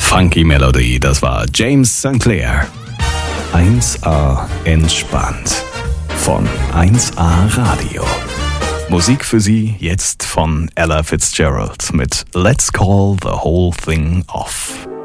Funky Melody, das war James Sinclair. 1A entspannt von 1A Radio. Musik für Sie jetzt von Ella Fitzgerald mit Let's Call the Whole Thing Off.